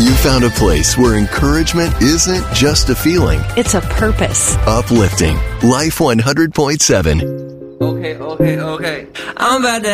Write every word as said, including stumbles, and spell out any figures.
You found a place where encouragement isn't just a feeling. It's a purpose. Uplifting. Life one hundred point seven. Okay, okay, okay. I'm about to